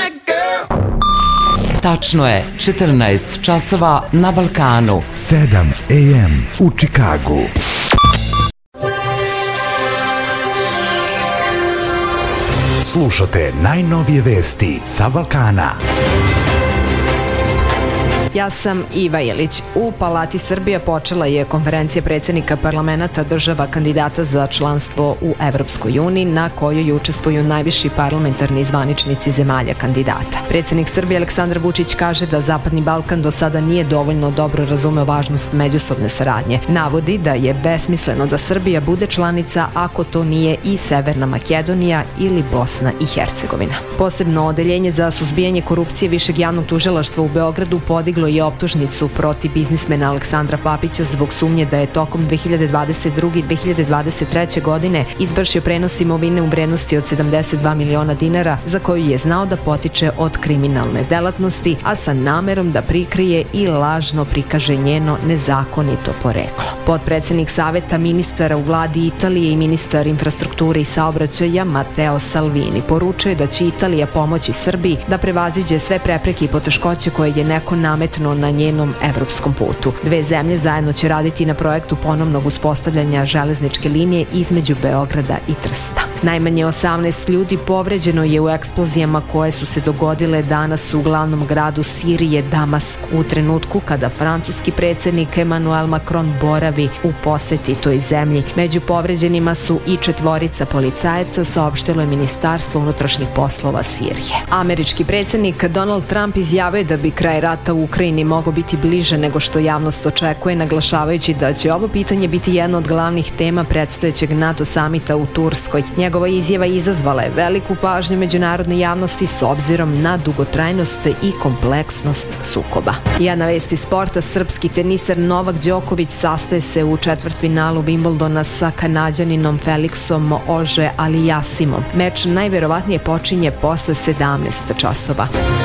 Tačno je 14 časova na Balkanu. 7 AM u Čikagu. Slušate najnovije vesti sa Balkana. Ja sam Iva Ilić. U Palati Srbije počela je konferencija predsjednika parlamenta država kandidata za članstvo u Evropskoj uniji, na kojoj učestvuju najviši parlamentarni zvaničnici zemalja kandidata. Predsjednik Srbije Aleksandar Vučić kaže da Zapadni Balkan do sada nije dovoljno dobro razumeo važnost međusobne saradnje. Navodi da je besmisleno da Srbija bude članica ako to nije i Severna Makedonija ili Bosna i Hercegovina. Posebno odeljenje za suzbijanje korupcije Višeg javnog tužilaštva u Beogradu podiglo je optužnicu protiv biznismena Aleksandra Papića zbog sumnje da je tokom 2022. i 2023. godine izvršio prenos imovine u vrednosti od 72 miliona dinara za koju je znao da potiče od kriminalne delatnosti, a sa namerom da prikrije i lažno prikaže njeno nezakonito poreklo. Potpredsjednik Saveta ministara u vladi Italije i ministar infrastrukture i saobraćaja Matteo Salvini poručuje da će Italija pomoći Srbiji da prevaziđe sve prepreke i poteškoće koje je neko nametnuo na njenom evropskom putu. Dve zemlje zajedno će raditi na projektu ponovnog uspostavljanja železničke linije između Beograda i Trsta. Najmanje 18 ljudi povređeno je u eksplozijama koje su se dogodile danas u glavnom gradu Sirije, Damask, u trenutku kada francuski predsjednik Emmanuel Macron boravi u poseti toj zemlji. Među povređenima su i 4 policajaca, saopštilo je Ministarstvo unutrašnjih poslova Sirije. Američki predsjednik Donald Trump izjavio da bi kraj rata u Ukrajini mogao biti bliže nego što javnost očekuje, naglašavajući da će ovo pitanje biti jedna od glavnih tema predstojećeg NATO samita u Turskoj. Njegova izjava izazvala je veliku pažnju međunarodne javnosti s obzirom na dugotrajnost i kompleksnost sukoba. Jedna vest iz sporta, srpski teniser Novak Đoković sastaje se u četvrtfinalu Wimbledona sa Kanađaninom Felixom Auger-Aliassimom. Meč najverovatnije počinje posle 17 časova.